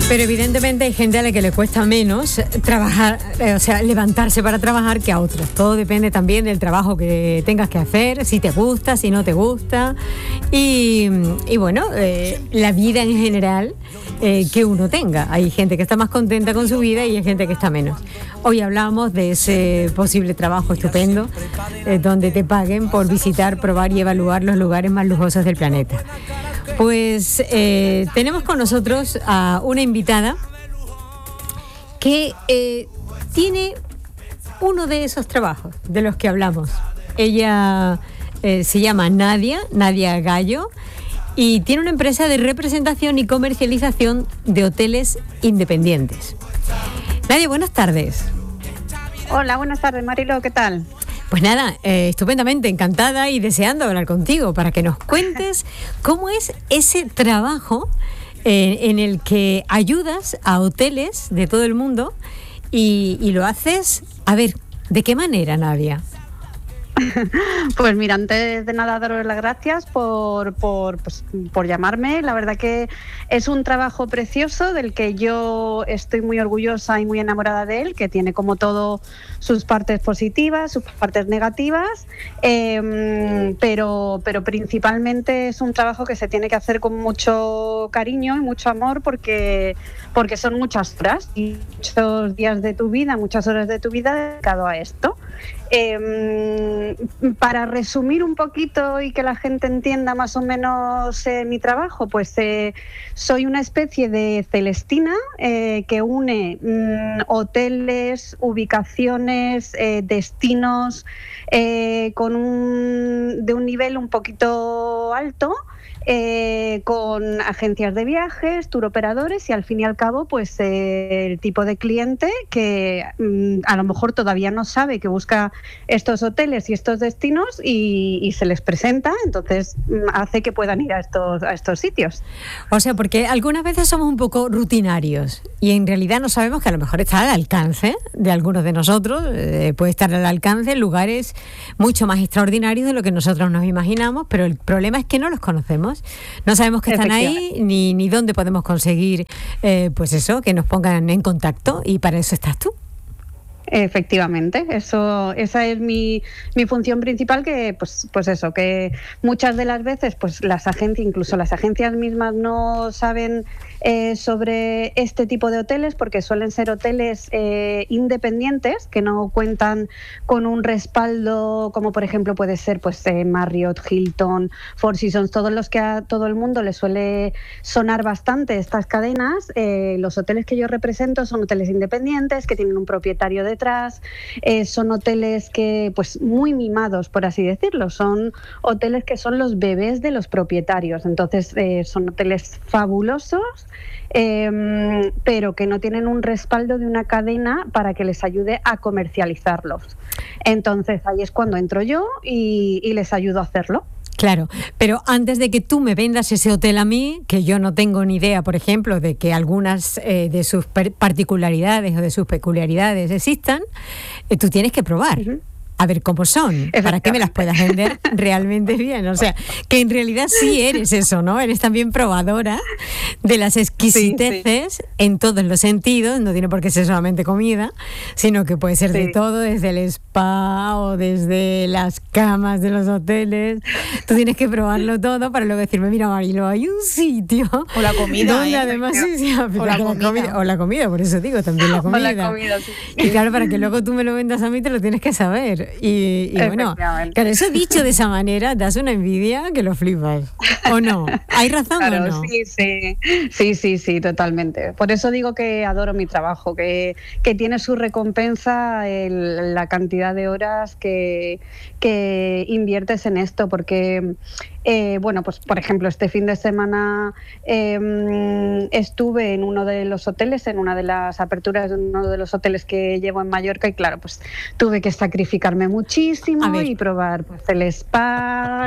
Pero evidentemente hay gente a la que le cuesta menos trabajar, o sea, levantarse para trabajar que a otros. Todo depende también del trabajo que tengas que hacer, si te gusta, si no te gusta. Y bueno, la vida en general que uno tenga. Hay gente que está más contenta con su vida y hay gente que está menos. Hoy hablamos de ese posible trabajo estupendo donde te paguen por visitar, probar y evaluar los lugares más lujosos del planeta. Pues tenemos con nosotros a una invitada que tiene uno de esos trabajos de los que hablamos. Ella se llama Nadia Gallo y tiene una empresa de representación y comercialización de hoteles independientes. Nadia, buenas tardes. Hola, buenas tardes, Marilo, ¿qué tal? Pues nada, estupendamente, encantada y deseando hablar contigo para que nos cuentes cómo es ese trabajo en el que ayudas a hoteles de todo el mundo y lo haces, a ver, ¿de qué manera, Nadia? Pues mira, antes de nada daros las gracias por llamarme. La verdad que es un trabajo precioso del que yo estoy muy orgullosa y muy enamorada de él, que tiene como todo sus partes positivas, sus partes negativas, pero principalmente es un trabajo que se tiene que hacer con mucho cariño y mucho amor porque son muchas horas y muchos días de tu vida, muchas horas de tu vida dedicado a esto. Para resumir un poquito y que la gente entienda más o menos mi trabajo, pues soy una especie de Celestina que une hoteles, ubicaciones, destinos de un nivel un poquito alto, con agencias de viajes, tour operadores y al fin y al cabo pues el tipo de cliente que a lo mejor todavía no sabe que busca estos hoteles y estos destinos y se les presenta, entonces hace que puedan ir a estos sitios. O sea, porque algunas veces somos un poco rutinarios y en realidad no sabemos que a lo mejor está al alcance de algunos de nosotros, puede estar al alcance en lugares mucho más extraordinarios de lo que nosotros nos imaginamos, pero el problema es que no los conocemos. No sabemos que están ahí ni dónde podemos conseguir pues eso, que nos pongan en contacto y para eso estás tú. Efectivamente, esa es mi función principal, que pues eso, que muchas de las veces pues las agencias, incluso las agencias mismas no saben sobre este tipo de hoteles porque suelen ser hoteles independientes que no cuentan con un respaldo como por ejemplo puede ser pues Marriott, Hilton, Four Seasons, todos los que a todo el mundo le suele sonar bastante estas cadenas. Los hoteles que yo represento son hoteles independientes que tienen un propietario detrás, son hoteles que pues muy mimados, por así decirlo, son hoteles que son los bebés de los propietarios, entonces son hoteles fabulosos, pero que no tienen un respaldo de una cadena para que les ayude a comercializarlos. Entonces ahí es cuando entro yo y les ayudo a hacerlo. Claro, pero antes de que tú me vendas ese hotel a mí, que yo no tengo ni idea, por ejemplo, de que algunas de sus particularidades o de sus peculiaridades existan, tú tienes que probar. Uh-huh. A ver cómo son, para que me las puedas vender realmente bien. O sea, que en realidad sí eres eso, ¿no? Eres también probadora de las exquisiteces en todos los sentidos. No tiene por qué ser solamente comida, sino que puede ser de todo, desde el spa o desde las camas de los hoteles. Tú tienes que probarlo todo para luego decirme, mira, Marilo, hay un sitio. O la comida, donde además o la comida, por eso digo, también la comida. O la comida, sí. Y claro, para que luego tú me lo vendas a mí, te lo tienes que saber. Y bueno, claro, eso dicho de esa manera, das una envidia que lo flipas. ¿O no? ¿Hay razón o no? Sí, totalmente. Por eso digo que adoro mi trabajo, que tiene su recompensa la cantidad de horas que inviertes en esto, porque bueno, pues por ejemplo, este fin de semana estuve en uno de los hoteles, en una de las aperturas de uno de los hoteles que llevo en Mallorca y claro, pues tuve que sacrificarme muchísimo y probar pues el spa,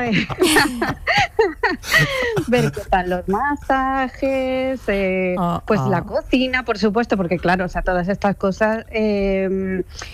ver qué tal los masajes, pues la cocina, por supuesto, porque claro, o sea, todas estas cosas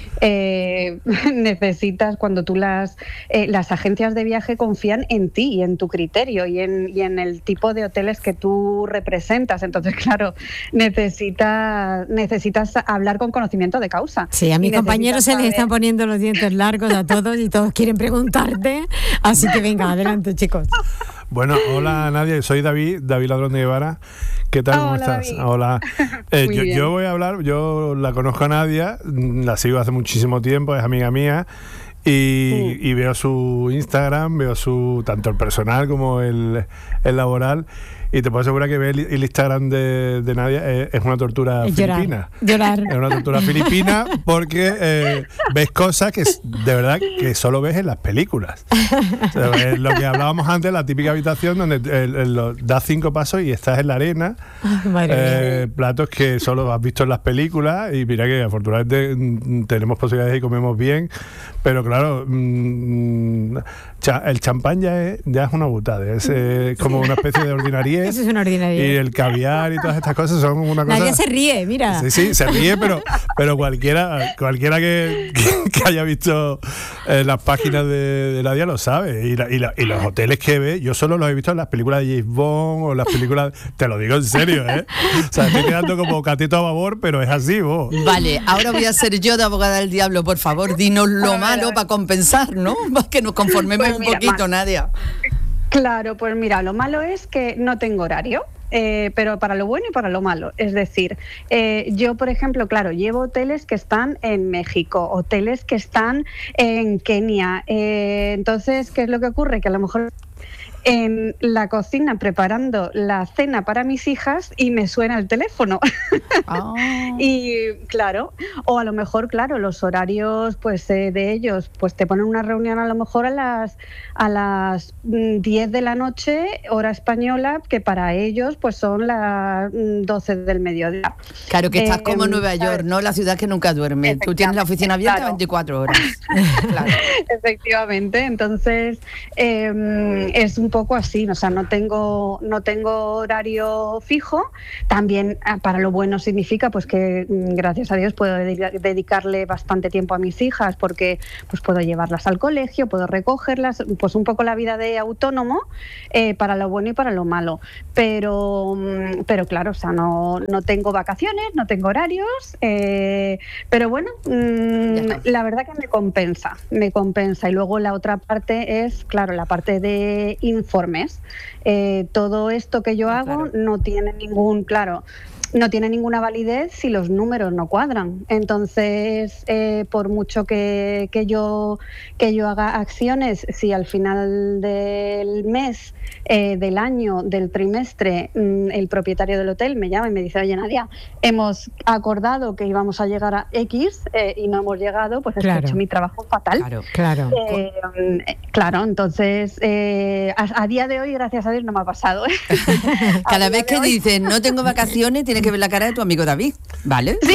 necesitas cuando tú las agencias de viaje confían en ti y en en tu criterio y en el tipo de hoteles que tú representas. Entonces, claro, necesitas hablar con conocimiento de causa. Sí, a mis compañeros se les están poniendo los dientes largos a todos y todos quieren preguntarte, así que venga, adelante, chicos. Bueno, hola Nadia, soy David Ladrón de Guevara. ¿Qué tal? ¿Cómo estás? David. Hola. Yo voy a hablar, yo la conozco a Nadia, la sigo hace muchísimo tiempo, es amiga mía. Y veo su Instagram, veo tanto el personal como el laboral, y te puedo asegurar que ver el Instagram de Nadia es una tortura filipina. Llorar. Es una tortura filipina porque ves cosas que de verdad que solo ves en las películas. O sea, lo que hablábamos antes, la típica habitación donde das 5 pasos y estás en la arena. Platos que solo has visto en las películas, y mira que afortunadamente tenemos posibilidades y comemos bien, pero claro, el champán ya es una butada, es como una especie de ordinariedad. Eso es una ordinariedad. Y el caviar y todas estas cosas son una cosa... Nadie se ríe, mira. Sí, se ríe, pero cualquiera que haya visto las páginas de Nadia lo sabe. Y los hoteles que ve, yo solo los he visto en las películas de James Bond o las películas... Te lo digo en serio, ¿eh? O sea, estoy quedando como cateto a babor, pero es así, vos. Vale, ahora voy a ser yo de abogada del diablo, por favor, dinos lo malo para compensar, ¿no? Para que nos conformemos un poquito, Nadia. Claro, pues mira, lo malo es que no tengo horario. Pero para lo bueno y para lo malo. Es decir, yo, por ejemplo, claro, llevo hoteles que están en México, hoteles que están en Kenia. Entonces, ¿qué es lo que ocurre? Que a lo mejor en la cocina preparando la cena para mis hijas y me suena el teléfono. Oh. Y claro, o a lo mejor, claro, los horarios pues de ellos, pues te ponen una reunión a lo mejor a las 10 de la noche, hora española, que para ellos pues son las 12 del mediodía. Claro, que estás como en Nueva York, ¿no? La ciudad que nunca duerme. Tú tienes la oficina abierta 24 horas. Claro. Efectivamente, entonces es un poco así, o sea, no tengo horario fijo. También para lo bueno significa pues que gracias a Dios puedo dedicarle bastante tiempo a mis hijas, porque pues puedo llevarlas al colegio, puedo recogerlas, pues un poco la vida de autónomo, para lo bueno y para lo malo. Pero claro, o sea, no tengo vacaciones, no tengo horarios, pero bueno, la verdad que me compensa. Y luego la otra parte es, claro, la parte de informes. Todo esto que yo hago no tiene ninguna validez si los números no cuadran. Entonces, por mucho que yo haga acciones, si al final del mes, del año, del trimestre, el propietario del hotel me llama y me dice: oye, Nadia, hemos acordado que íbamos a llegar a X y no hemos llegado, pues es que he hecho mi trabajo fatal. Claro, entonces a día de hoy, gracias a Dios, no me ha pasado. Cada vez que dices no tengo vacaciones, tienes que ver la cara de tu amigo David, ¿vale? Sí.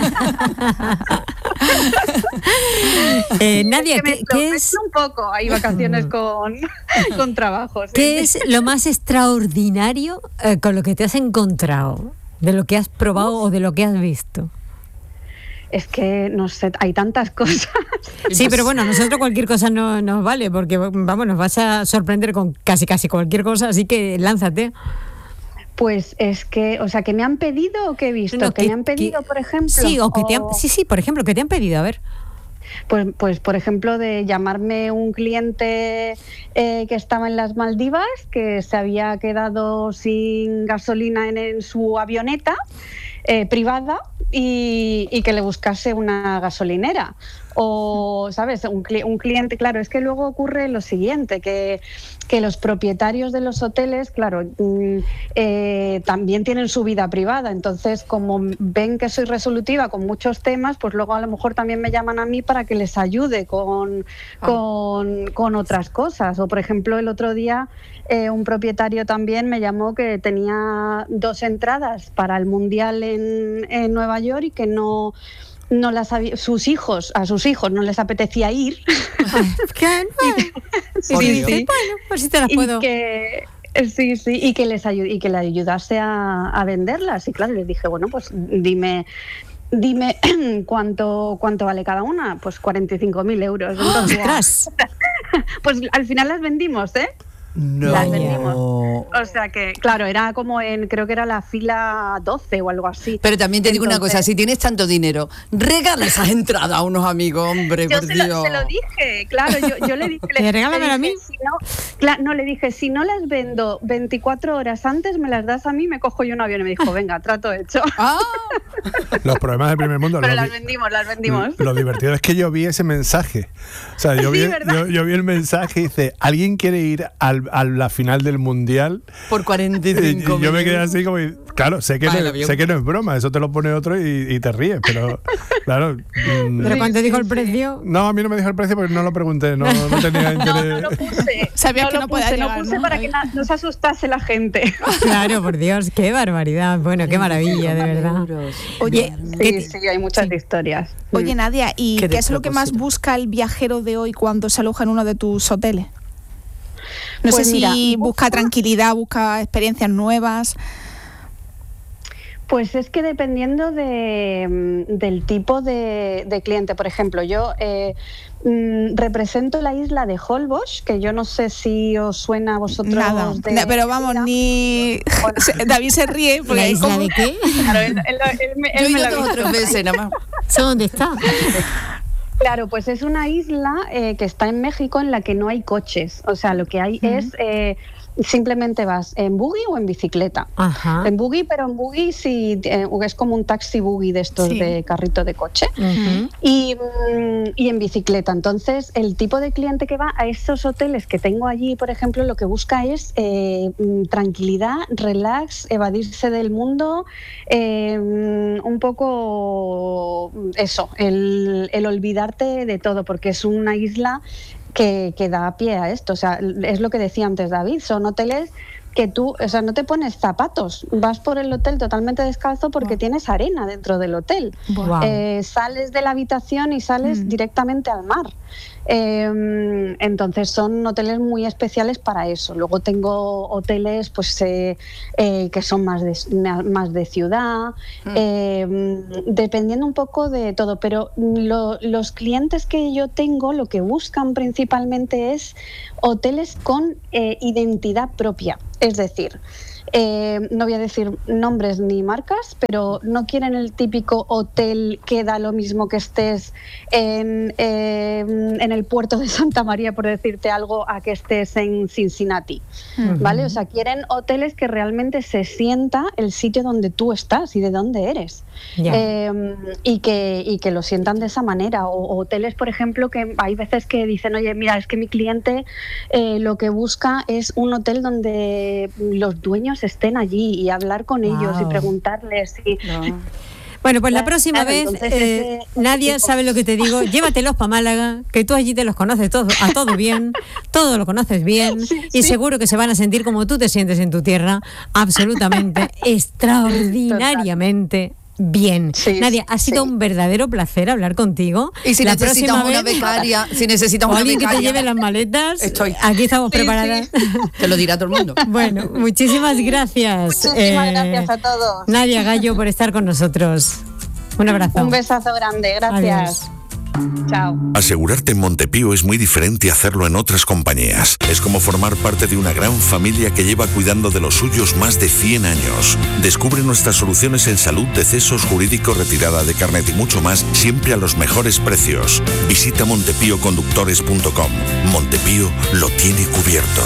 Nadia, ¿qué es? Un poco, hay vacaciones con trabajo. ¿Sí? ¿Qué es lo más extraordinario con lo que te has encontrado, de lo que has probado o de lo que has visto? Es que, no sé, hay tantas cosas. Sí, pero bueno, a nosotros cualquier cosa no nos vale, porque vamos, nos vas a sorprender con casi cualquier cosa, así que lánzate. Pues es que, o sea, que me han pedido o que he visto, que me han pedido, por ejemplo. Sí, sí, por ejemplo, que te han pedido, a ver. Pues por ejemplo, de llamarme un cliente que estaba en las Maldivas, que se había quedado sin gasolina en su avioneta privada, y que le buscase una gasolinera. O, ¿sabes? Un cliente, claro, es que luego ocurre lo siguiente, que los propietarios de los hoteles, claro, también tienen su vida privada. Entonces, como ven que soy resolutiva con muchos temas, pues luego a lo mejor también me llaman a mí para que les ayude con otras cosas. O, por ejemplo, el otro día un propietario también me llamó que tenía 2 entradas para el Mundial en Nueva York y que no las había, a sus hijos no les apetecía ir. Sí. Bueno, pues sí te las puedo. Y que le ayudase a venderlas. Y claro, les dije, bueno, pues dime cuánto vale cada una. Pues 45.000 euros. Entonces, pues al final las vendimos, ¿eh? No. Las vendimos. O sea que, claro, era como creo que era la fila 12 o algo así. Pero también te digo una cosa, si tienes tanto dinero, regala esas entradas a unos amigos, hombre, yo por se Dios. Lo dije, claro, yo le dije... Regálamela a mí. No, le dije, si no las vendo 24 horas antes, me las das a mí, me cojo yo un avión. Y me dijo, venga, trato hecho. Ah. Los problemas del primer mundo. Pero las vendimos. Lo divertido es que yo vi ese mensaje. O sea, yo vi el mensaje y dice, ¿alguien quiere ir a la final del Mundial? Por 45 Yo me quedé así como, claro, sé que no es broma, eso te lo pone otro y te ríes, pero claro. ¿Pero cuánto dijo el precio? No, a mí no me dijo el precio porque no lo pregunté, no tenía interés. No lo puse. Sabía que no podía llegar, lo puse para que no se asustase la gente. Claro, por Dios, qué barbaridad. Bueno, qué maravilla, de verdad. Oye, sí, hay muchas historias. Oye, Nadia, ¿y Qué qué es lo que más despropósito. busca el viajero de hoy cuando se aloja en uno de tus hoteles? No Pues sé mira, si busca tranquilidad, busca experiencias nuevas. Pues es que dependiendo del tipo de cliente, por ejemplo, yo represento la isla de Holbox, que yo no sé si os suena a vosotros. Nada, pero vamos, ni... David se ríe porque ¿La isla de qué? Claro, él Yo he me ido lo 2 o 3 veces nada más. ¿Eso dónde está? Claro, pues es una isla que está en México en la que no hay coches. O sea, lo que hay es simplemente vas en buggy o en bicicleta. Ajá. En buggy, pero en buggy sí, es como un taxi buggy de estos Sí. de carrito de coche. Ujú. Y en bicicleta. Entonces, el tipo de cliente que va a esos hoteles que tengo allí, por ejemplo, lo que busca es tranquilidad, relax, evadirse del mundo, un poco eso, el olvidarte de todo, porque es una isla que da pie a esto. O sea, es lo que decía antes David, son hoteles que tú, o sea, no te pones zapatos, vas por el hotel totalmente descalzo porque tienes arena dentro del hotel. Guau. Sales de la habitación y sales directamente al mar. Entonces son hoteles muy especiales para eso. Luego tengo hoteles pues que son más de ciudad, dependiendo un poco de todo, pero los clientes que yo tengo lo que buscan principalmente es hoteles con identidad propia, es decir, no voy a decir nombres ni marcas, pero no quieren el típico hotel que da lo mismo que estés en el puerto de Santa María, por decirte algo, a que estés en Cincinnati, ¿vale? O sea, quieren hoteles que realmente se sienta el sitio donde tú estás y de dónde eres. Ya. Y que lo sientan de esa manera. O hoteles, por ejemplo, que hay veces que dicen, oye, mira, es que mi cliente lo que busca es un hotel donde los dueños estén allí y hablar con ellos y preguntarles. Bueno, pues la próxima vez, entonces, Nadia, ¿sabes lo que te digo? Llévatelos para Málaga, que tú allí te los conoces a todo bien, todo lo conoces bien, y seguro que se van a sentir como tú te sientes en tu tierra, absolutamente, extraordinariamente bien. Sí, Nadia, ha sido sí. un verdadero placer hablar contigo. Y si la necesitas próxima una vez, becaria, si necesitas o una alguien que te becaria, lleve las maletas, Estoy. aquí estamos preparadas. te lo dirá todo el mundo. Bueno, muchísimas gracias. Muchísimas gracias a todos. Nadia Gallo por estar con nosotros. Un abrazo. Un besazo grande, gracias. Adiós. Chao. Asegurarte en Montepío es muy diferente a hacerlo en otras compañías. Es como formar parte de una gran familia que lleva cuidando de los suyos más de 100 años. Descubre nuestras soluciones en salud, decesos, jurídico, retirada de carnet y mucho más, siempre a los mejores precios. Visita montepíoconductores.com. Montepío lo tiene cubierto.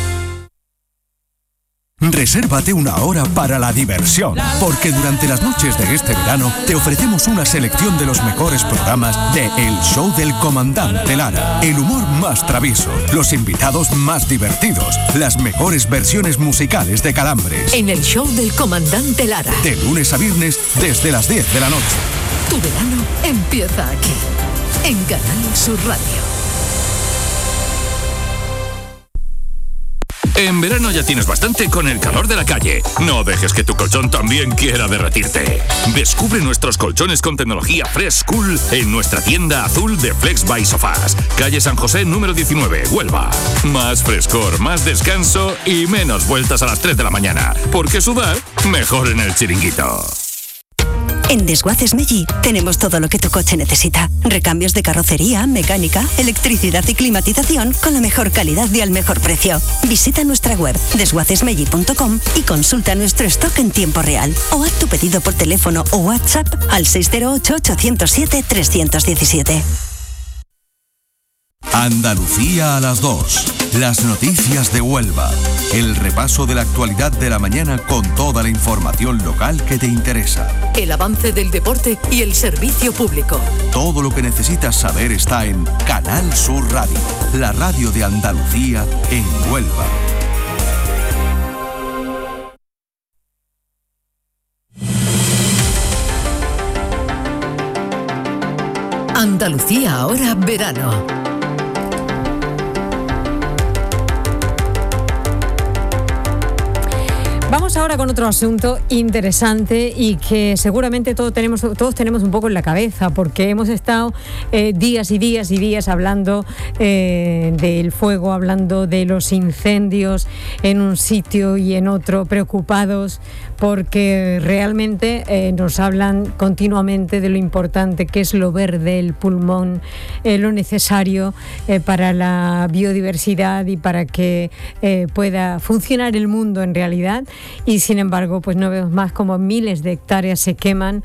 Resérvate una hora para la diversión, porque durante las noches de este verano te ofrecemos una selección de los mejores programas de El Show del Comandante Lara. El humor más travieso, los invitados más divertidos, las mejores versiones musicales de Calambres. En El Show del Comandante Lara. De lunes a viernes desde las 10 de la noche. Tu verano empieza aquí, en Canal Sur Radio. En verano ya tienes bastante con el calor de la calle. No dejes que tu colchón también quiera derretirte. Descubre nuestros colchones con tecnología Fresh Cool en nuestra tienda azul de Flex by Sofás. Calle San José, número 19, Huelva. Más frescor, más descanso y menos vueltas a las 3 de la mañana. Porque sudar, mejor en el Chiringuito. En Desguaces Meggi tenemos todo lo que tu coche necesita. Recambios de carrocería, mecánica, electricidad y climatización con la mejor calidad y al mejor precio. Visita nuestra web desguacesmeggi.com y consulta nuestro stock en tiempo real. O haz tu pedido por teléfono o WhatsApp al 608-807-317. Andalucía a las 2. Las noticias de Huelva. El repaso de la actualidad de la mañana con toda la información local que te interesa. El avance del deporte y el servicio público. Todo lo que necesitas saber está en Canal Sur Radio, la radio de Andalucía en Huelva. Andalucía ahora verano. Vamos ahora con otro asunto interesante y que seguramente todos tenemos un poco en la cabeza, porque hemos estado días y días y días hablando del fuego, hablando de los incendios en un sitio y en otro, preocupados porque realmente nos hablan continuamente de lo importante que es lo verde, el pulmón, lo necesario para la biodiversidad y para que pueda funcionar el mundo en realidad. Y sin embargo, pues no vemos más como miles de hectáreas se queman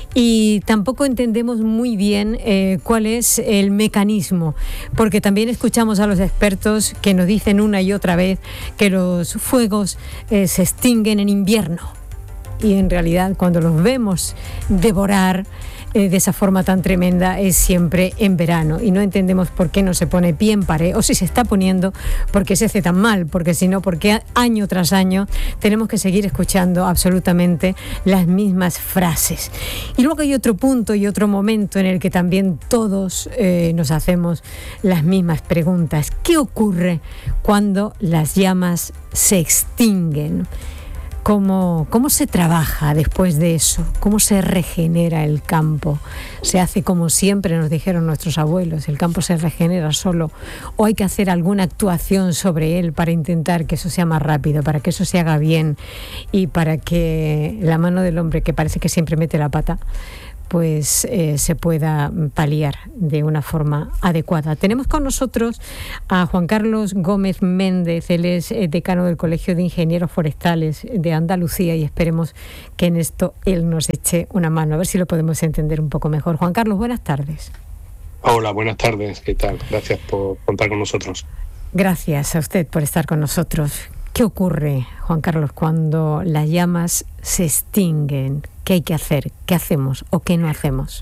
y tampoco entendemos muy bien cuál es el mecanismo, porque también escuchamos a los expertos que nos dicen una y otra vez que los fuegos se extinguen en invierno y en realidad cuando los vemos devorar de esa forma tan tremenda es siempre en verano y no entendemos por qué no se pone pie en pared, o si se está poniendo porque se hace tan mal, porque si no, porque año tras año tenemos que seguir escuchando absolutamente las mismas frases. Y luego hay otro punto y otro momento en el que también todos nos hacemos las mismas preguntas. ¿Qué ocurre cuando las llamas se extinguen? ¿Cómo se trabaja después de eso? ¿Cómo se regenera el campo? ¿Se hace como siempre nos dijeron nuestros abuelos? ¿El campo se regenera solo? ¿O hay que hacer alguna actuación sobre él para intentar que eso sea más rápido, para que eso se haga bien y para que la mano del hombre, que parece que siempre mete la pata, pues se pueda paliar de una forma adecuada? Tenemos con nosotros a Juan Carlos Gómez Méndez. Él es decano del Colegio de Ingenieros Forestales de Andalucía y esperemos que en esto él nos eche una mano, a ver si lo podemos entender un poco mejor. Juan Carlos, buenas tardes. Hola, buenas tardes, ¿qué tal? Gracias por contar con nosotros. Gracias a usted por estar con nosotros. ¿Qué ocurre, Juan Carlos, cuando las llamas se extinguen? ¿Qué hay que hacer? ¿Qué hacemos o qué no hacemos?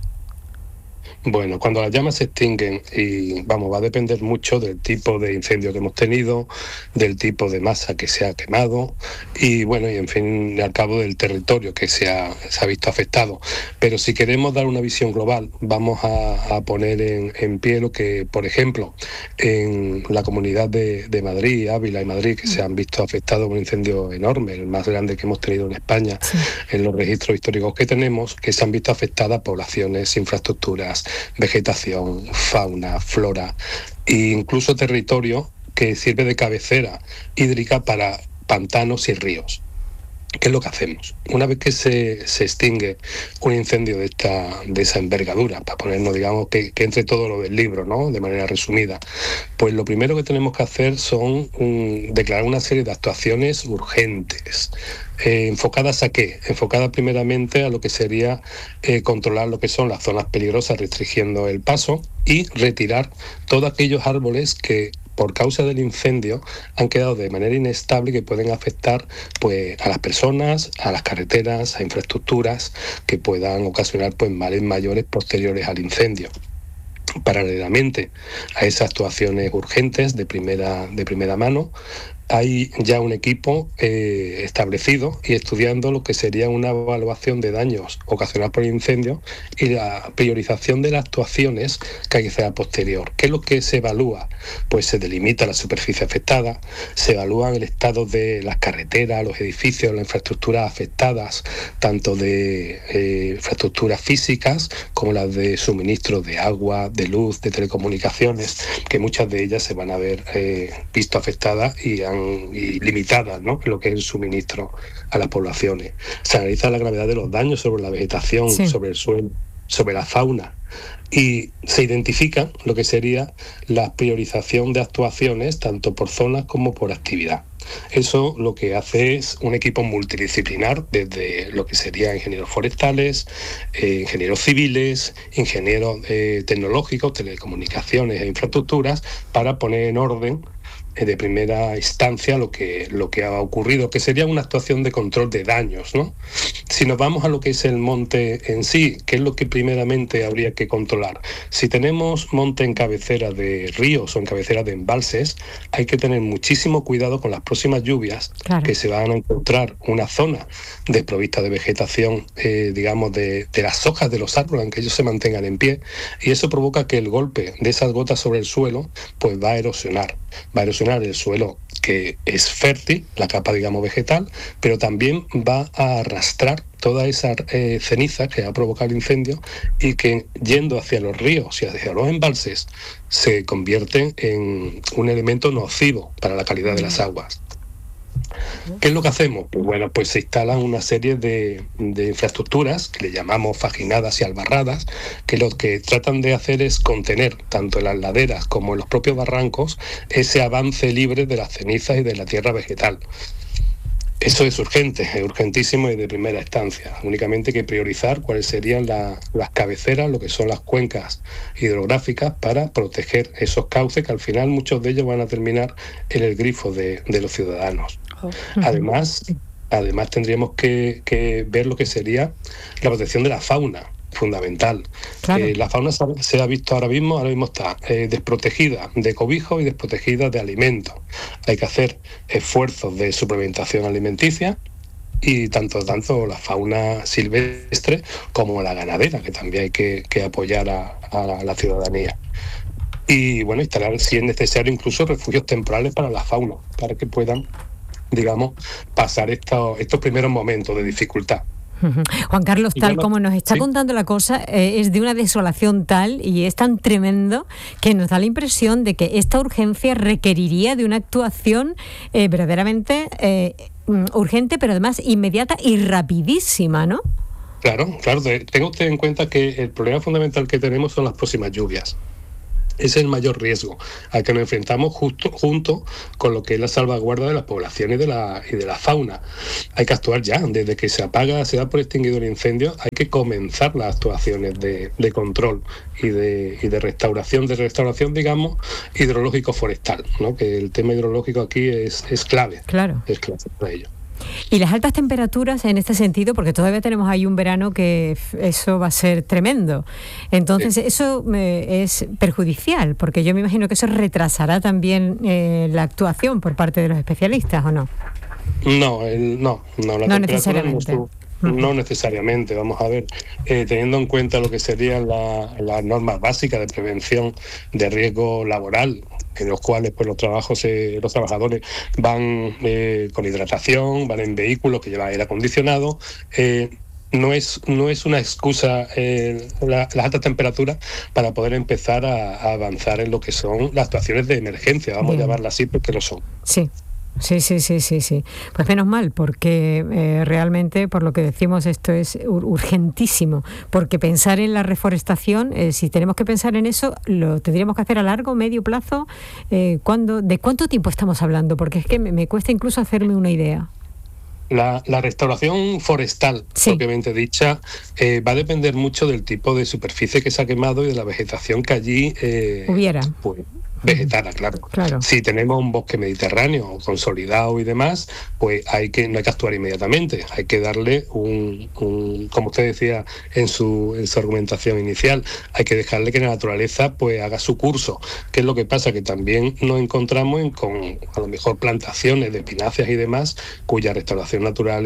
Bueno, cuando las llamas se extinguen, y va a depender mucho del tipo de incendio que hemos tenido, del tipo de masa que se ha quemado y en fin, al cabo del territorio que se ha visto afectado. Pero si queremos dar una visión global, vamos a poner en pie lo que, por ejemplo, en la comunidad de Madrid, Ávila y Madrid, que se han visto afectados por un incendio enorme, el más grande que hemos tenido en España, en los registros históricos que tenemos, que se han visto afectadas poblaciones, infraestructuras, vegetación, fauna, flora e incluso territorio que sirve de cabecera hídrica para pantanos y ríos. ¿Qué es lo que hacemos? Una vez que se extingue un incendio de esa envergadura, para ponernos, digamos, que entre todo lo del libro, ¿no?, de manera resumida, pues lo primero que tenemos que hacer son declarar una serie de actuaciones urgentes. ¿Enfocadas a qué? Enfocadas primeramente a lo que sería controlar lo que son las zonas peligrosas, restringiendo el paso y retirar todos aquellos árboles que por causa del incendio han quedado de manera inestable y que pueden afectar pues a las personas, a las carreteras, a infraestructuras que puedan ocasionar pues males mayores posteriores al incendio. Paralelamente a esas actuaciones urgentes de primera mano, hay ya un equipo establecido y estudiando lo que sería una evaluación de daños ocasionados por el incendio y la priorización de las actuaciones que hay que hacer a posterior. ¿Qué es lo que se evalúa? Pues se delimita la superficie afectada, se evalúan el estado de las carreteras, los edificios, las infraestructuras afectadas, tanto de infraestructuras físicas como las de suministro de agua, de luz, de telecomunicaciones, que muchas de ellas se van a ver visto afectadas y han tan limitadas, ¿no?, en lo que es el suministro a las poblaciones. Se analiza la gravedad de los daños sobre la vegetación, sobre el suelo, sobre la fauna, y se identifica lo que sería la priorización de actuaciones tanto por zonas como por actividad. Eso lo que hace es un equipo multidisciplinar, desde lo que serían ingenieros forestales, ingenieros civiles, ingenieros tecnológicos, telecomunicaciones e infraestructuras, para poner en orden de primera instancia lo que ha ocurrido, que sería una actuación de control de daños, ¿no? Si nos vamos a lo que es el monte en sí, ¿qué es lo que primeramente habría que controlar? Si tenemos monte en cabecera de ríos o en cabecera de embalses, hay que tener muchísimo cuidado con las próximas lluvias, que se van a encontrar una zona desprovista de vegetación, digamos, de las hojas de los árboles, aunque ellos se mantengan en pie, y eso provoca que el golpe de esas gotas sobre el suelo pues va a erosionar el suelo, que es fértil, la capa, digamos, vegetal, pero también va a arrastrar toda esa ceniza que va a provocar el incendio, y que, yendo hacia los ríos y hacia los embalses, se convierte en un elemento nocivo para la calidad de las aguas. ¿Qué es lo que hacemos? Pues bueno, pues se instalan una serie de infraestructuras que le llamamos faginadas y albarradas, que lo que tratan de hacer es contener, tanto en las laderas como en los propios barrancos, ese avance libre de las cenizas y de la tierra vegetal. Eso es urgente, es urgentísimo y de primera instancia. Únicamente hay que priorizar cuáles serían las cabeceras, lo que son las cuencas hidrográficas, para proteger esos cauces, que al final muchos de ellos van a terminar en el grifo de los ciudadanos. Además tendríamos que ver lo que sería la protección de la fauna, fundamental. La fauna se ha visto ahora mismo está desprotegida de cobijo y desprotegida de alimentos. Hay que hacer esfuerzos de suplementación alimenticia, y tanto la fauna silvestre como la ganadera, que también hay que apoyar a la ciudadanía. Y bueno, instalar, si es necesario, incluso refugios temporales para la fauna, para que puedan, digamos, pasar estos primeros momentos de dificultad. Juan Carlos, tal como nos está contando la cosa, es de una desolación tal y es tan tremendo que nos da la impresión de que esta urgencia requeriría de una actuación verdaderamente urgente, pero además inmediata y rapidísima, ¿no? Claro. Tenga usted en cuenta que el problema fundamental que tenemos son las próximas lluvias. Ese es el mayor riesgo al que nos enfrentamos junto con lo que es la salvaguarda de las poblaciones y de la fauna. Hay que actuar ya, desde que se da por extinguido el incendio, hay que comenzar las actuaciones de control y de restauración, digamos, hidrológico-forestal, ¿no? Que el tema hidrológico aquí es clave. Claro. Es clave para ello. Y las altas temperaturas en este sentido, porque todavía tenemos ahí un verano que eso va a ser tremendo. Entonces, eso es perjudicial, porque yo me imagino que eso retrasará también la actuación por parte de los especialistas, ¿o no? No, no necesariamente. No necesariamente, vamos a ver, teniendo en cuenta lo que serían las normas básicas de prevención de riesgo laboral, en los cuales pues los trabajadores van con hidratación, van en vehículos que llevan aire acondicionado. No es una excusa las altas temperaturas para poder empezar a avanzar en lo que son las actuaciones de emergencia, vamos a llamarlas así porque lo son. Sí. Pues menos mal, porque realmente, por lo que decimos, esto es urgentísimo, porque pensar en la reforestación, si tenemos que pensar en eso, lo tendríamos que hacer a largo, medio plazo. ¿De cuánto tiempo estamos hablando? Porque es que me cuesta incluso hacerme una idea. La restauración forestal, propiamente dicha, va a depender mucho del tipo de superficie que se ha quemado y de la vegetación que allí hubiera. Vegetada, claro. Si tenemos un bosque mediterráneo consolidado y demás, pues no hay que actuar inmediatamente, hay que darle como usted decía en su argumentación inicial, hay que dejarle que la naturaleza pues haga su curso. ¿Qué es lo que pasa? Que también nos encontramos con a lo mejor plantaciones de epináceas y demás, cuya restauración natural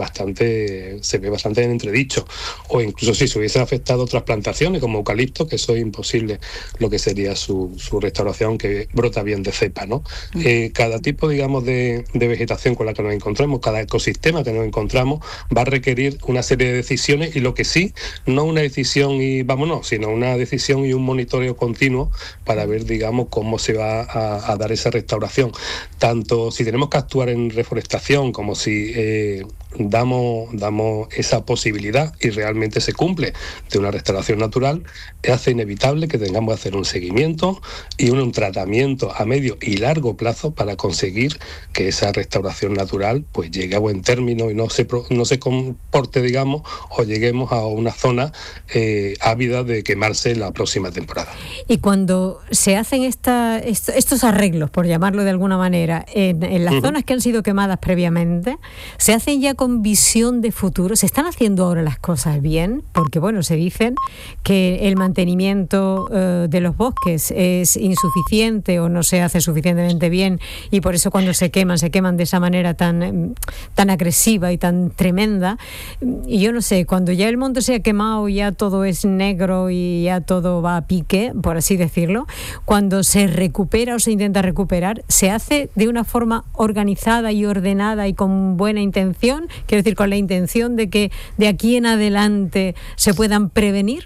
se ve bastante en entredicho, o incluso si se hubiesen afectado otras plantaciones como eucalipto, que eso es imposible lo que sería su restauración vegetación que brota bien de cepa, ¿no? Cada tipo, digamos, de vegetación con la que nos encontramos, cada ecosistema que nos encontramos va a requerir una serie de decisiones, y lo que sí, no una decisión y vámonos, sino una decisión y un monitoreo continuo para ver, digamos, cómo se va a dar esa restauración. Tanto si tenemos que actuar en reforestación como si damos esa posibilidad y realmente se cumple de una restauración natural, hace inevitable que tengamos que hacer un seguimiento y un tratamiento a medio y largo plazo para conseguir que esa restauración natural pues llegue a buen término y no se comporte, digamos, o lleguemos a una zona ávida de quemarse en la próxima temporada. Y cuando se hacen estos arreglos, por llamarlo de alguna manera, en las zonas que han sido quemadas previamente, ¿se hacen ya con visión de futuro? ¿Se están haciendo ahora las cosas bien? Porque, bueno, se dicen que el mantenimiento de los bosques es insuficiente o no se hace suficientemente bien, y por eso cuando se queman de esa manera tan agresiva y tan tremenda. Y yo no sé, cuando ya el monte se ha quemado, ya todo es negro y ya todo va a pique, por así decirlo, cuando se recupera o se intenta recuperar, ¿se hace de una forma organizada y ordenada y con buena intención? Quiero decir, con la intención de que de aquí en adelante se puedan prevenir.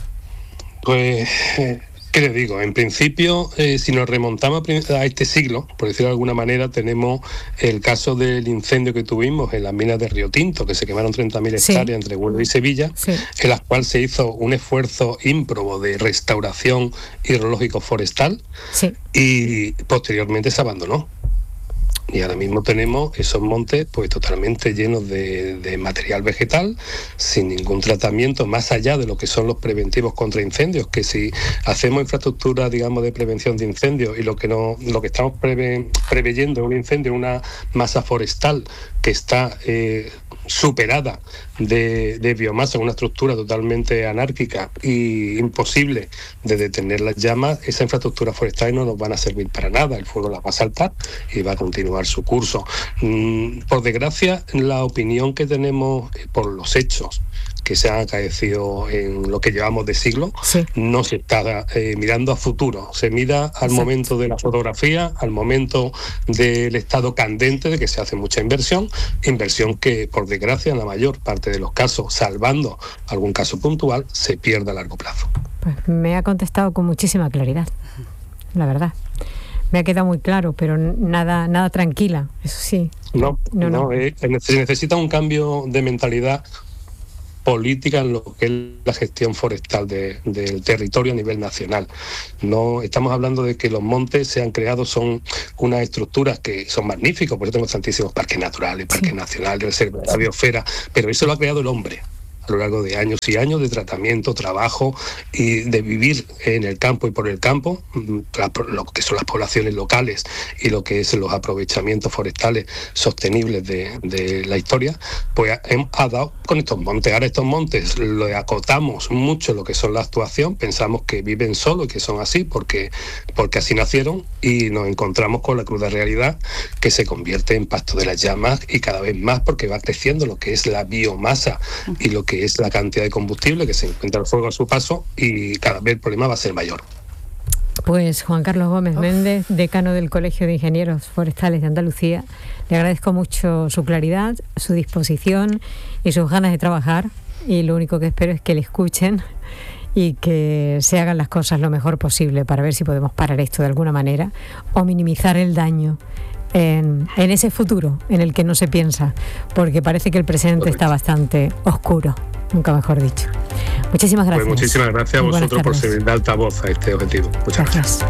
Pues, ¿qué le digo? En principio, si nos remontamos a este siglo, por decirlo de alguna manera, tenemos el caso del incendio que tuvimos en las minas de Río Tinto, que se quemaron 30.000 hectáreas entre Huelva y Sevilla, en las cuales se hizo un esfuerzo ímprobo de restauración hidrológico forestal, y posteriormente se abandonó. Y ahora mismo tenemos esos montes pues totalmente llenos de material vegetal, sin ningún tratamiento más allá de lo que son los preventivos contra incendios, que si hacemos infraestructura, digamos, de prevención de incendios, y lo que estamos preveyendo es un incendio, una masa forestal que está superada de biomasa, una estructura totalmente anárquica y imposible de detener las llamas, esa infraestructura forestal no nos van a servir para nada, el fuego las va a saltar y va a continuar su curso. Por desgracia, la opinión que tenemos por los hechos que se han acaecido en lo que llevamos de siglo, no se está mirando a futuro, se mira al momento de la fotografía, al momento del estado candente de que se hace mucha inversión que, por desgracia, en la mayor parte de los casos, salvando algún caso puntual, se pierde a largo plazo. Pues me ha contestado con muchísima claridad, la verdad. Me ha quedado muy claro, pero nada tranquila, eso sí. No. Se necesita un cambio de mentalidad política en lo que es la gestión forestal del territorio a nivel nacional. No estamos hablando de que los montes se han creado, son unas estructuras que son magníficos, por eso tenemos tantísimos parques naturales, parques nacionales, reservas de la biosfera, pero eso lo ha creado el hombre a lo largo de años y años de tratamiento, trabajo y de vivir en el campo y por el campo, lo que son las poblaciones locales y lo que es los aprovechamientos forestales sostenibles de la historia, pues ha dado con estos montes. Ahora estos montes le acotamos mucho lo que son la actuación, pensamos que viven solos y que son así porque así nacieron, y nos encontramos con la cruda realidad que se convierte en pasto de las llamas, y cada vez más porque va creciendo lo que es la biomasa y lo que es la cantidad de combustible que se encuentra el fuego a su paso, y cada vez el problema va a ser mayor. Pues Juan Carlos Gómez Méndez, decano del Colegio de Ingenieros Forestales de Andalucía, le agradezco mucho su claridad, su disposición y sus ganas de trabajar, y lo único que espero es que le escuchen y que se hagan las cosas lo mejor posible para ver si podemos parar esto de alguna manera o minimizar el daño en ese futuro en el que no se piensa, porque parece que el presente está bastante oscuro, nunca mejor dicho. Muchísimas gracias. Pues muchísimas gracias a vosotros por servir de altavoz a este objetivo. Muchas gracias.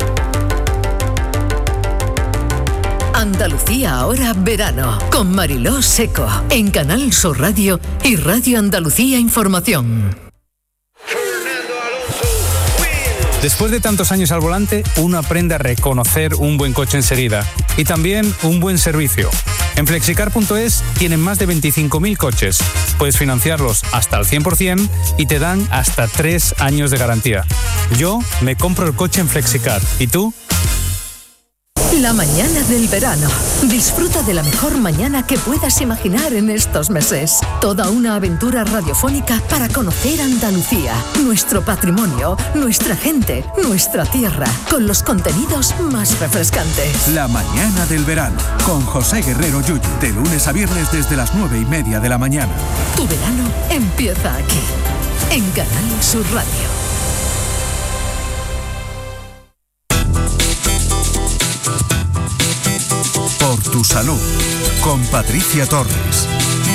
Andalucía ahora verano, con Mariló Seco, en Canal Sur Radio y Radio Andalucía Información. Después de tantos años al volante, uno aprende a reconocer un buen coche enseguida y también un buen servicio. En flexicar.es tienen más de 25.000 coches. Puedes financiarlos hasta al 100% y te dan hasta 3 años de garantía. Yo me compro el coche en Flexicar. ¿Y tú? La mañana del verano. Disfruta de la mejor mañana que puedas imaginar en estos meses. Toda una aventura radiofónica para conocer Andalucía, nuestro patrimonio, nuestra gente, nuestra tierra, con los contenidos más refrescantes. La mañana del verano, con José Guerrero Yuyu, de lunes a viernes desde las 9:30 de la mañana. Tu verano empieza aquí, en Canal Sur Radio. Por tu salud, con Patricia Torres.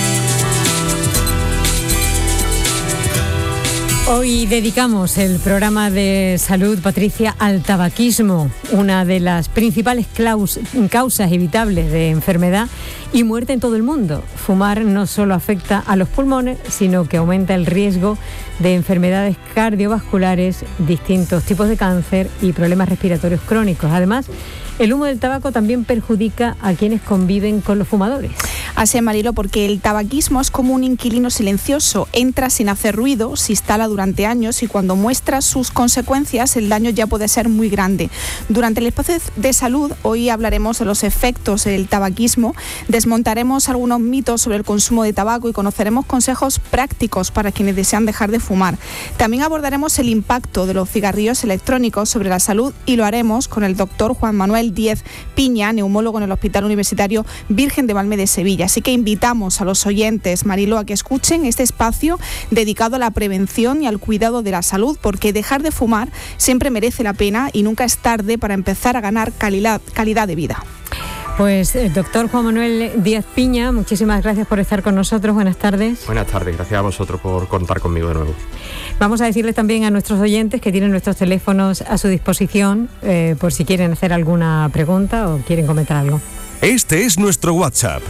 Hoy dedicamos el programa de salud, Patricia, al tabaquismo, una de las principales causas evitables de enfermedad y muerte en todo el mundo. Fumar no solo afecta a los pulmones, sino que aumenta el riesgo de enfermedades cardiovasculares, distintos tipos de cáncer y problemas respiratorios crónicos. Además, el humo del tabaco también perjudica a quienes conviven con los fumadores. Así es, Marilo, porque el tabaquismo es como un inquilino silencioso. Entra sin hacer ruido, se instala durante años y cuando muestra sus consecuencias, el daño ya puede ser muy grande. Durante el espacio de salud, hoy hablaremos de los efectos del tabaquismo, desmontaremos algunos mitos sobre el consumo de tabaco y conoceremos consejos prácticos para quienes desean dejar de fumar. También abordaremos el impacto de los cigarrillos electrónicos sobre la salud y lo haremos con el doctor Juan Manuel Díez Piña, neumólogo en el Hospital Universitario Virgen de Valme de Sevilla. Así que invitamos a los oyentes, Mariló, a que escuchen este espacio dedicado a la prevención y al cuidado de la salud, porque dejar de fumar siempre merece la pena y nunca es tarde para empezar a ganar calidad de vida. Pues, doctor Juan Manuel Díez Piña, muchísimas gracias por estar con nosotros. Buenas tardes. Buenas tardes, gracias a vosotros por contar conmigo de nuevo. Vamos a decirles también a nuestros oyentes que tienen nuestros teléfonos a su disposición por si quieren hacer alguna pregunta o quieren comentar algo. Este es nuestro WhatsApp,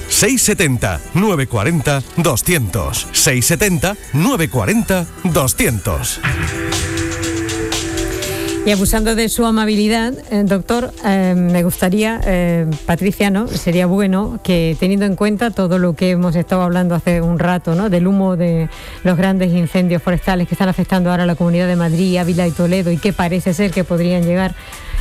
670-940-200. 670-940-200. Y abusando de su amabilidad, doctor, me gustaría, Patricia, ¿no? Sería bueno que, teniendo en cuenta todo lo que hemos estado hablando hace un rato, ¿no? Del humo de los grandes incendios forestales que están afectando ahora a la Comunidad de Madrid, Ávila y Toledo y que parece ser que podrían llegar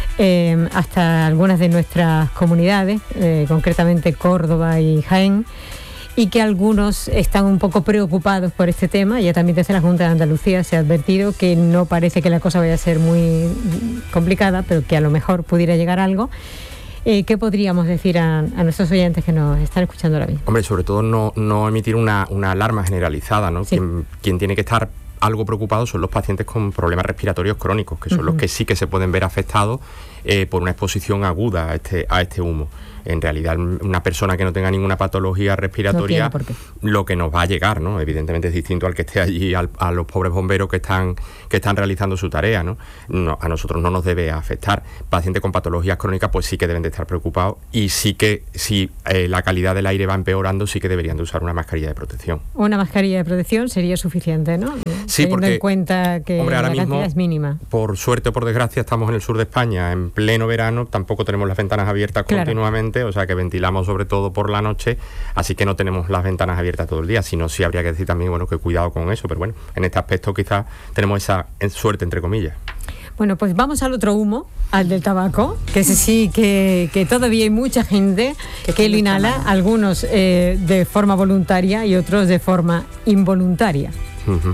hasta algunas de nuestras comunidades, concretamente Córdoba y Jaén, y que algunos están un poco preocupados por este tema. Ya también desde la Junta de Andalucía se ha advertido que no parece que la cosa vaya a ser muy complicada, pero que a lo mejor pudiera llegar algo. ¿Qué podríamos decir a nuestros oyentes que nos están escuchando ahora mismo? Hombre, sobre todo no emitir una alarma generalizada, ¿no? Sí. Quien tiene que estar algo preocupado son los pacientes con problemas respiratorios crónicos, que son los que sí que se pueden ver afectados por una exposición aguda a este humo. En realidad, una persona que no tenga ninguna patología respiratoria, lo que nos va a llegar, ¿no? Evidentemente es distinto al que esté allí, a los pobres bomberos que están realizando su tarea, ¿no? A nosotros no nos debe afectar. Pacientes con patologías crónicas, pues sí que deben de estar preocupados y sí que, si la calidad del aire va empeorando, sí que deberían de usar una mascarilla de protección. Una mascarilla de protección sería suficiente, ¿no? Sí, teniendo en cuenta que hombre, la mismo, cantidad es mínima. Por suerte o por desgracia, estamos en el sur de España, en pleno verano, tampoco tenemos las ventanas abiertas continuamente, o sea que ventilamos sobre todo por la noche, así que no tenemos las ventanas abiertas todo el día, sino sí habría que decir también, bueno, que cuidado con eso, pero bueno, en este aspecto quizás tenemos esa suerte, entre comillas. Bueno, pues vamos al otro humo, al del tabaco, que ese sí que todavía hay mucha gente que lo inhala, algunos de forma voluntaria y otros de forma involuntaria. Uh-huh.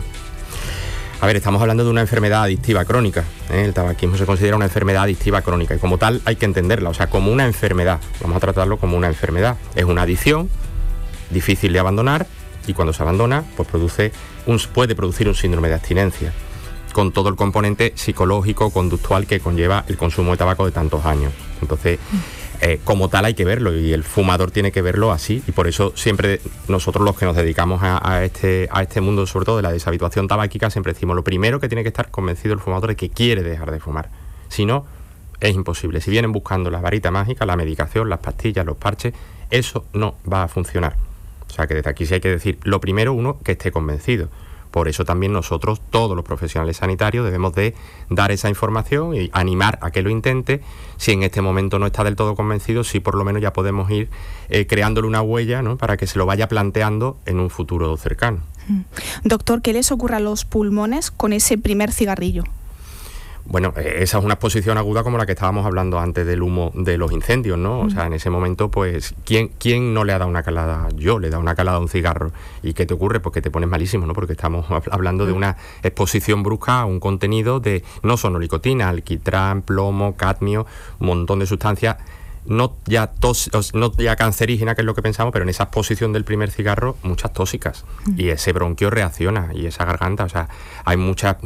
A ver, estamos hablando de una enfermedad adictiva crónica, ¿eh? El tabaquismo se considera una enfermedad adictiva crónica y como tal hay que entenderla, o sea, como una enfermedad. Vamos a tratarlo como una enfermedad. Es una adicción difícil de abandonar y cuando se abandona, pues puede producir un síndrome de abstinencia, con todo el componente psicológico, conductual que conlleva el consumo de tabaco de tantos años. Entonces, como tal hay que verlo y el fumador tiene que verlo así y por eso siempre nosotros los que nos dedicamos a este mundo, sobre todo de la deshabituación tabáquica, siempre decimos lo primero que tiene que estar convencido el fumador de que quiere dejar de fumar. Si no, es imposible. Si vienen buscando la varita mágica, la medicación, las pastillas, los parches, eso no va a funcionar. O sea que desde aquí sí hay que decir, lo primero, uno, que esté convencido. Por eso también nosotros, todos los profesionales sanitarios, debemos de dar esa información y animar a que lo intente. Si en este momento no está del todo convencido, sí por lo menos ya podemos ir creándole una huella, ¿no? Para que se lo vaya planteando en un futuro cercano. Doctor, ¿qué les ocurre a los pulmones con ese primer cigarrillo? Bueno, esa es una exposición aguda como la que estábamos hablando antes del humo de los incendios, ¿no? O sea, en ese momento, pues, ¿quién no le ha dado una calada? Yo le he dado una calada a un cigarro. ¿Y qué te ocurre? Pues que te pones malísimo, ¿no? Porque estamos hablando de una exposición brusca a un contenido de no solo nicotina, alquitrán, plomo, cadmio, un montón de sustancias, no ya cancerígena, que es lo que pensamos, pero en esa exposición del primer cigarro, muchas tóxicas. Y ese bronquio reacciona, y esa garganta, o sea, hay muchas,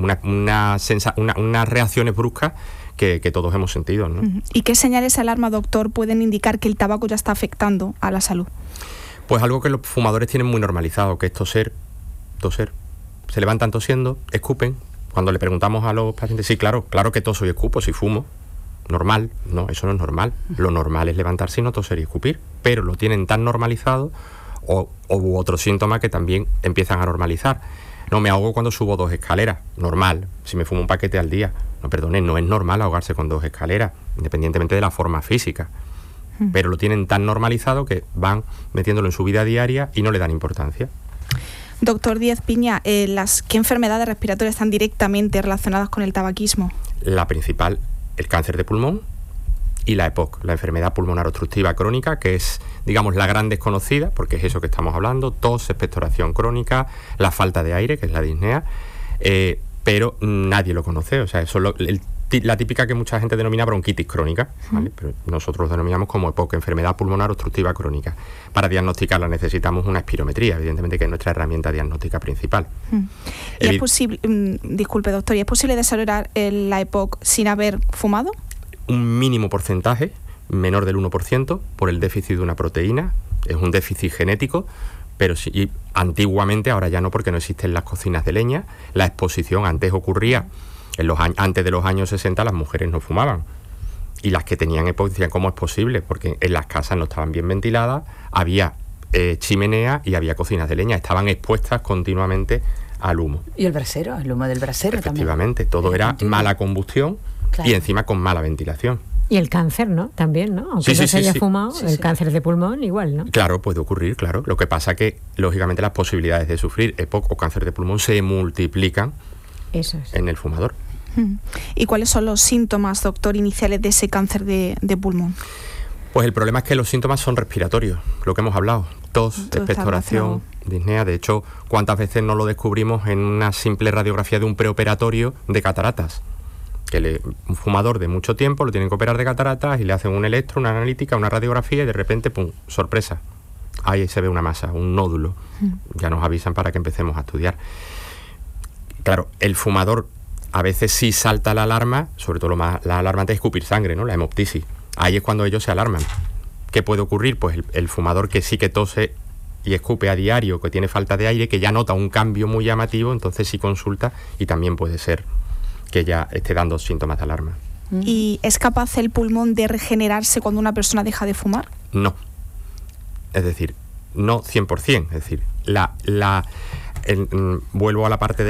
unas reacciones bruscas que todos hemos sentido, ¿no? ¿Y qué señales de alarma, doctor, pueden indicar que el tabaco ya está afectando a la salud? Pues algo que los fumadores tienen muy normalizado, que es toser. Se levantan tosiendo, escupen. Cuando le preguntamos a los pacientes, sí, claro que toso y escupo si fumo. Normal, no, eso no es normal. Lo normal es levantarse y no toser y escupir, pero lo tienen tan normalizado o otros síntomas que también empiezan a normalizar. No, me ahogo cuando subo 2 escaleras, normal, si me fumo un paquete al día. No, perdone, no es normal ahogarse con 2 escaleras, independientemente de la forma física. Pero lo tienen tan normalizado que van metiéndolo en su vida diaria y no le dan importancia. Doctor Díez Piña, ¿qué enfermedades respiratorias están directamente relacionadas con el tabaquismo? La principal, el cáncer de pulmón y la EPOC, la enfermedad pulmonar obstructiva crónica, que es, digamos, la gran desconocida, porque es eso que estamos hablando, tos, expectoración crónica, la falta de aire, que es la disnea, pero nadie lo conoce, o sea, eso es la típica que mucha gente denomina bronquitis crónica, ¿vale? Pero nosotros lo denominamos como EPOC, enfermedad pulmonar obstructiva crónica. Para diagnosticarla necesitamos una espirometría, evidentemente, que es nuestra herramienta diagnóstica principal. ¿Y es posible, disculpe doctor, ¿y es posible desarrollar la EPOC sin haber fumado? Un mínimo porcentaje, menor del 1%, por el déficit de una proteína, es un déficit genético, pero sí, antiguamente, ahora ya no, porque no existen las cocinas de leña, la exposición antes ocurría. Antes de los años 60 las mujeres no fumaban, y las que tenían EPOC decían, ¿cómo es posible? Porque en las casas no estaban bien ventiladas, había chimenea y había cocinas de leña, estaban expuestas continuamente al humo. ¿Y el brasero? El humo del brasero. Efectivamente, todo era mala combustión, claro, y encima con mala ventilación. Y el cáncer, ¿no? También, ¿no? Aunque no se haya fumado, el cáncer de pulmón igual, ¿no? Claro, puede ocurrir, claro. Lo que pasa que, lógicamente, las posibilidades de sufrir EPOC o cáncer de pulmón se multiplican en el fumador. ¿Y cuáles son los síntomas, doctor, iniciales de ese cáncer de pulmón? Pues el problema es que los síntomas son respiratorios, lo que hemos hablado, tos, expectoración, disnea. De hecho, ¿cuántas veces no lo descubrimos en una simple radiografía de un preoperatorio de cataratas? Que un fumador de mucho tiempo lo tienen que operar de cataratas y le hacen un electro, una analítica, una radiografía y de repente, ¡pum!, sorpresa. Ahí se ve una masa, un nódulo. Ya nos avisan para que empecemos a estudiar. Claro, el fumador a veces sí salta la alarma, sobre todo la alarmante es escupir sangre, ¿no? La hemoptisis. Ahí es cuando ellos se alarman. ¿Qué puede ocurrir? Pues el fumador que sí que tose y escupe a diario, que tiene falta de aire, que ya nota un cambio muy llamativo, entonces sí consulta y también puede ser que ya esté dando síntomas de alarma. ¿Y es capaz el pulmón de regenerarse cuando una persona deja de fumar? No. Es decir, no 100%. Es decir, vuelvo a la parte de